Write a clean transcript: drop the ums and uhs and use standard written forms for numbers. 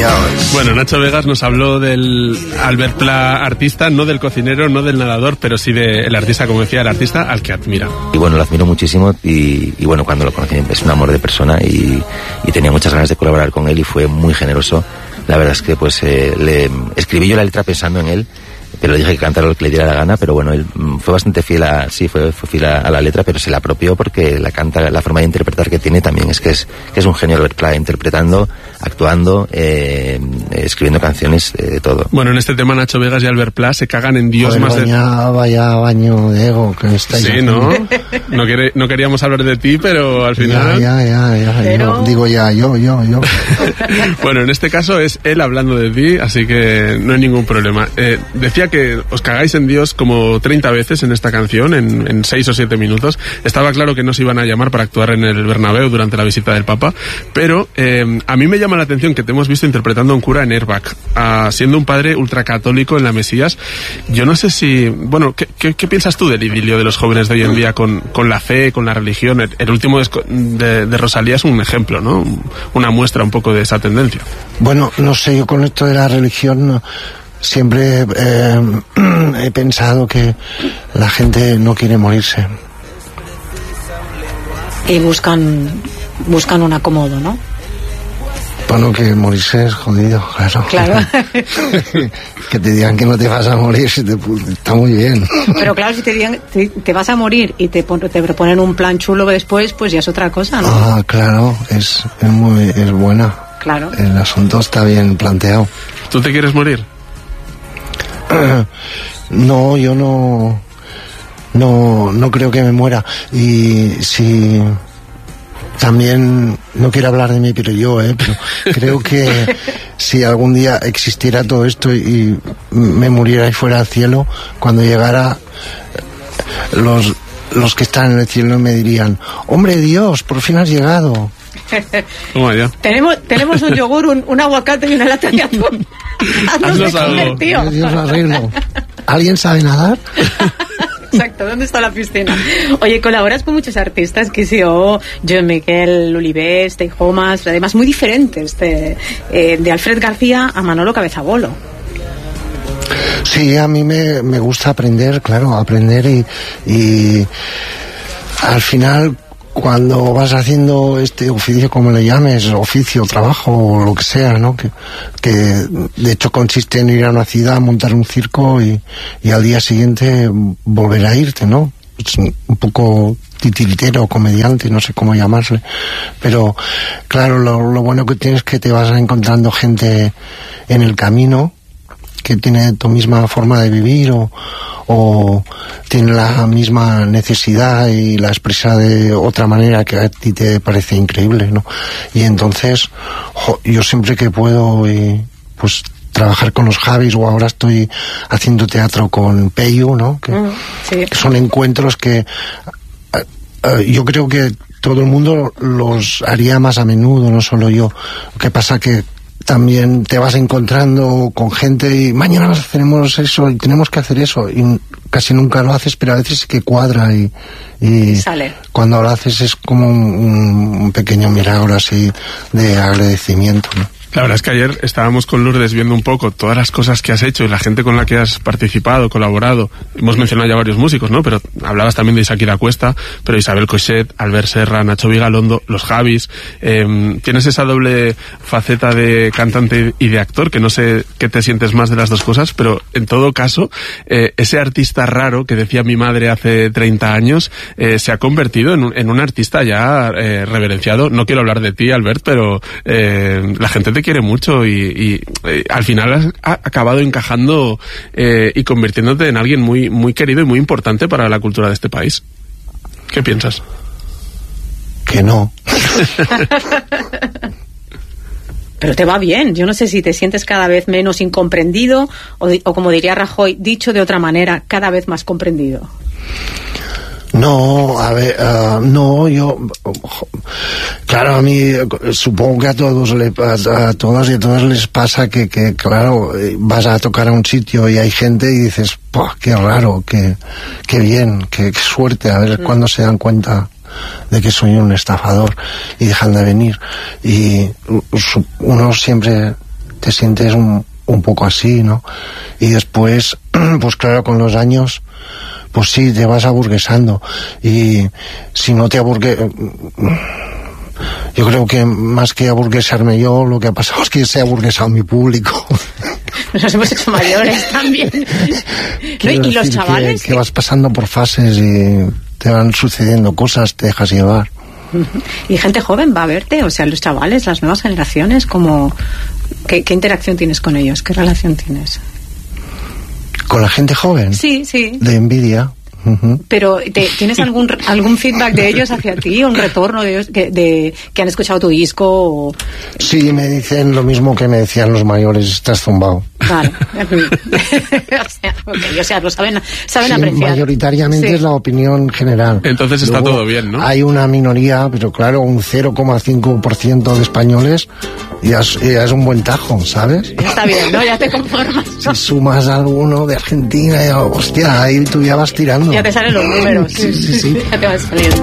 yours. Bueno, Nacho Vegas nos habló del Albert Pla artista, no del cocinero, no del nadador, pero sí del artista, como decía, el artista al que admira. Y bueno, lo admiro muchísimo y bueno, cuando lo conocí es un amor de persona y tenía muchas ganas de colaborar con él y fue muy generoso. La verdad es que pues le escribí yo la letra pensando en él, pero le dije que cantara lo que le diera la gana, pero bueno, él fue bastante fiel fue fiel a la letra, pero se la apropió porque la canta, la forma de interpretar que tiene también es que es un genio Albert Pla, interpretando, actuando, escribiendo canciones, todo. Bueno, en este tema Nacho Vegas y Albert Pla se cagan en Dios. Joder, más vaya baño de ego que me está sí, ¿no? No queríamos hablar de ti, pero al final... Ya. Pero... Yo. Bueno, en este caso es él hablando de ti, así que no hay ningún problema. Decía que os cagáis en Dios como 30 veces en esta canción, en 6 o 7 minutos. Estaba claro que no se iban a llamar para actuar en el Bernabéu durante la visita del Papa, pero a mí me llama la atención que te hemos visto interpretando a un cura en Airbag, siendo un padre ultracatólico en la Mesías. Yo no sé si... Bueno, ¿qué piensas tú del idilio de los jóvenes de hoy en día con la fe, con la religión? El último de Rosalía es un ejemplo, ¿no? Una muestra un poco de esa tendencia. Bueno, no sé, yo con esto de la religión... Siempre he pensado que la gente no quiere morirse. Y buscan un acomodo, ¿no? Bueno, que morirse es jodido, claro. Que te digan que no te vas a morir, está muy bien. Pero claro, si te digan te vas a morir y te proponen un plan chulo después, pues ya es otra cosa, ¿no? Ah, claro, es buena. Claro. El asunto está bien planteado. ¿Tú te quieres morir? No, yo no creo que me muera. Y si también no quiero hablar de mí, pero pero creo que si algún día existiera todo esto y me muriera y fuera al cielo, cuando llegara los que están en el cielo me dirían: hombre Dios, por fin has llegado. Tenemos un yogur, un aguacate y una lata de atún. Haznos algo. Dios lo arreglo. ¿Alguien sabe nadar? Exacto, ¿dónde está la piscina? Oye, colaboras con muchos artistas, que sí, Joan Miquel, Olivés, Tei Homas, además muy diferentes, de Alfred García a Manolo Cabezabolo. Sí, a mí me gusta aprender y al final, cuando vas haciendo este oficio, como le llames, oficio, trabajo o lo que sea, ¿no? Que de hecho consiste en ir a una ciudad, montar un circo y al día siguiente volver a irte, ¿no? Es un poco titiritero, comediante, no sé cómo llamarle. Pero claro, lo bueno que tienes es que te vas encontrando gente en el camino que tiene tu misma forma de vivir o tiene la misma necesidad y la expresa de otra manera que a ti te parece increíble, ¿no? Y entonces yo siempre que puedo pues trabajar con los Javis, o ahora estoy haciendo teatro con Peyu, ¿no? Que son encuentros que yo creo que todo el mundo los haría más a menudo, no solo yo. Lo que pasa que también te vas encontrando con gente y mañana hacemos eso y tenemos que hacer eso y casi nunca lo haces, pero a veces sí que cuadra y sale. Cuando lo haces es como un pequeño milagro así de agradecimiento, ¿no? La verdad es que ayer estábamos con Lourdes viendo un poco todas las cosas que has hecho y la gente con la que has participado, colaborado. Hemos mencionado ya varios músicos, ¿no? Pero hablabas también de Shakira Cuesta, pero Isabel Coixet, Albert Serra, Nacho Vigalondo, los Javis. Tienes esa doble faceta de cantante y de actor, que no sé qué te sientes más de las dos cosas, pero en todo caso, ese artista raro que decía mi madre hace 30 años, se ha convertido en un artista ya reverenciado. No quiero hablar de ti, Albert, pero la gente te quiere mucho y al final has acabado encajando y convirtiéndote en alguien muy, muy querido y muy importante para la cultura de este país. ¿Qué piensas? Que no. Pero te va bien. Yo no sé si te sientes cada vez menos incomprendido o como diría Rajoy, dicho de otra manera, cada vez más comprendido. No, a ver, no, yo, claro, a mí, supongo que a todos y a todas les pasa que claro, vas a tocar a un sitio y hay gente y dices, qué raro, qué bien, qué suerte, a ver cuándo se dan cuenta de que soy un estafador y dejan de venir. Y uno siempre te sientes un poco así, ¿no? Y después, pues claro, con los años, pues sí, te vas aburguesando. Y si no te yo creo que más que aburguesarme yo, lo que ha pasado es que se ha aburguesado mi público. Nos hemos hecho mayores también. ¿No? ¿Y los chavales? Que vas pasando por fases y te van sucediendo cosas, te dejas llevar. ¿Y gente joven va a verte? O sea, los chavales, las nuevas generaciones, ¿qué interacción tienes con ellos? ¿Qué relación tienes? ¿Con la gente joven? Sí, sí. De envidia. Pero ¿tienes algún feedback de ellos hacia ti? ¿Un retorno de ellos que han escuchado tu disco? Sí, me dicen lo mismo que me decían los mayores: estás zumbado. Vale. O sea, lo saben sí, apreciar. Mayoritariamente es la opinión general. Entonces está todo bien, ¿no? Hay una minoría, pero claro, un 0,5% de españoles ya es un buen tajo, ¿sabes? Ya está bien, ¿no? Ya te conformas, ¿no? Si sumas a alguno de Argentina, hostia, ahí tú ya vas tirando. Ya te salen los números. Sí. Ya te vas saliendo.